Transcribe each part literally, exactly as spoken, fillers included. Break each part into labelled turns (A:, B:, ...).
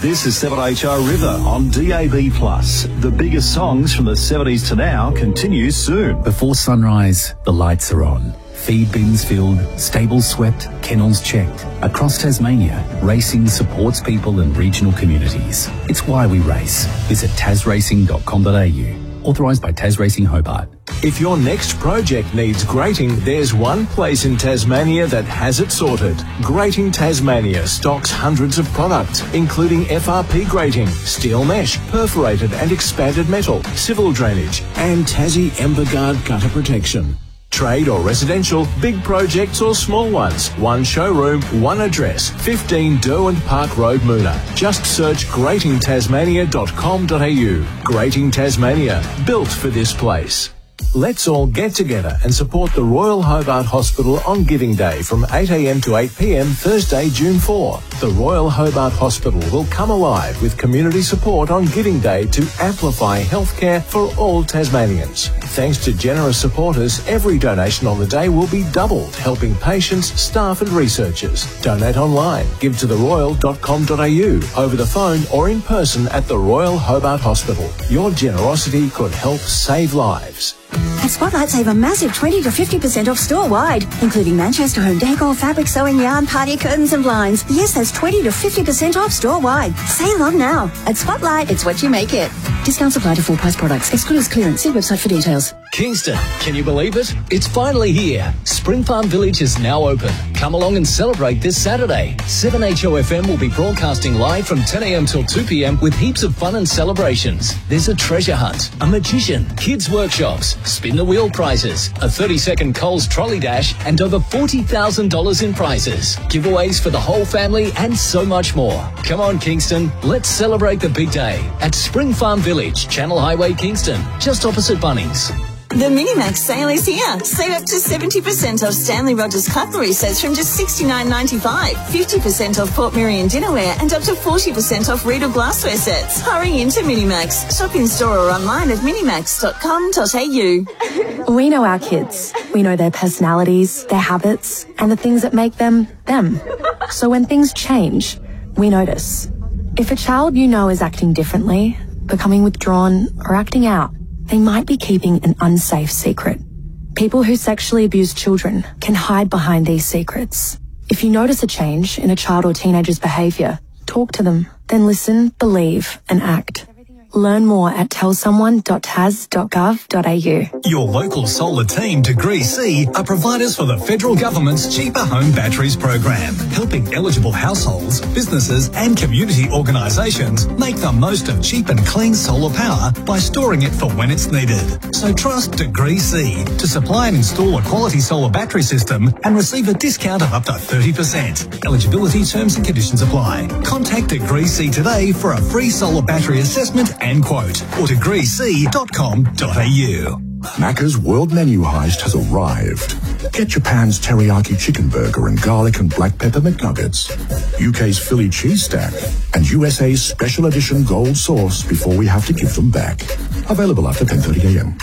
A: This is seven H R River on D A B plus. The biggest songs from the seventies to now continues soon.
B: Before sunrise, the lights are on. Feed bins filled, stables swept, kennels checked. Across Tasmania, racing supports people and regional communities. It's why we race. Visit tas racing dot com dot a u. Authorised by Tas Racing Hobart.
C: If your next project needs grating, there's one place in Tasmania that has it sorted. Grating Tasmania stocks hundreds of products, including F R P grating, steel mesh, perforated and expanded metal, civil drainage, and Tassie Emberguard gutter protection. Trade or residential, big projects or small ones. One showroom, one address, fifteen Derwent Park Road, Moona. Just search grating tasmania dot com dot a u. Grating Tasmania, built for this place. Let's all get together and support the Royal Hobart Hospital on Giving Day from eight a m to eight p m Thursday, June fourth. The Royal Hobart Hospital will come alive with community support on Giving Day to amplify healthcare for all Tasmanians. Thanks to generous supporters, every donation on the day will be doubled, helping patients, staff and researchers. Donate online, give to the royal dot com dot a u, over the phone or in person at the Royal Hobart Hospital. Your generosity could help save lives.
D: At Spotlight, save a massive twenty to fifty percent off store-wide, including Manchester home decor, fabric, sewing, yarn, party curtains and blinds. Yes, that's twenty to fifty percent off store-wide. Save on now. At Spotlight, it's what you make it. Discounts apply to full-price products. Excludes clearance. See website for details.
E: Kingston, can you believe it? It's finally here. Spring Farm Village is now open. Come along and celebrate this Saturday. seven H O F M will be broadcasting live from ten a m till two p m with heaps of fun and celebrations. There's a treasure hunt, a magician, kids workshops, spin the wheel prizes, a thirty second Coles trolley dash, and over forty thousand dollars in prizes. Giveaways for the whole family and so much more. Come on, Kingston. Let's celebrate the big day at Spring Farm Village, Channel Highway, Kingston, just opposite Bunnings.
F: The Minimax sale is here. Save up to seventy percent off Stanley Rogers cutlery sets from just sixty-nine ninety-five, fifty percent off Port Miriam dinnerware and up to forty percent off Riedel glassware sets. Hurry into Minimax. Shop in store or online at minimax dot com dot a u.
G: We know our kids. We know their personalities, their habits, and the things that make them, them. So when things change, we notice. If a child you know is acting differently, becoming withdrawn, or acting out, they might be keeping an unsafe secret. People who sexually abuse children can hide behind these secrets. If you notice a change in a child or teenager's behaviour, talk to them, then listen, believe, and act. Learn more at tell someone dot tas dot gov dot a u.
H: Your local solar team, Degree C, are providers for the federal government's Cheaper Home Batteries program, helping eligible households, businesses and community organisations make the most of cheap and clean solar power by storing it for when it's needed. So trust Degree C to supply and install a quality solar battery system and receive a discount of up to thirty percent. Eligibility terms and conditions apply. Contact Degree C today for a free solar battery assessment and quote, or degree c dot com dot a u.
I: Macca's World Menu Heist has arrived. Get Japan's teriyaki chicken burger and garlic and black pepper McNuggets, U K's Philly cheese stack, and U S A's special edition gold sauce before we have to give them back. Available after ten thirty a m.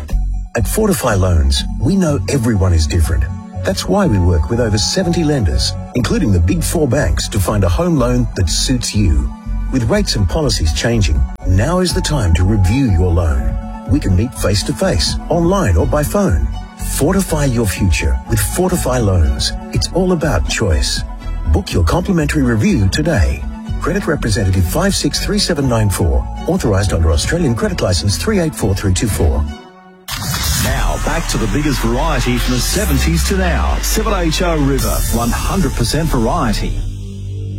J: At Fortify Loans, we know everyone is different. That's why we work with over seventy lenders, including the big four banks, to find a home loan that suits you. With rates and policies changing, now is the time to review your loan. We can meet face-to-face, online or by phone. Fortify your future with Fortify Loans. It's all about choice. Book your complimentary review today. Credit representative five six three seven nine four. Authorised under Australian Credit Licence three eight four three two four.
A: Now, back to the biggest variety from the seventies to now. seven H O River, one hundred percent variety.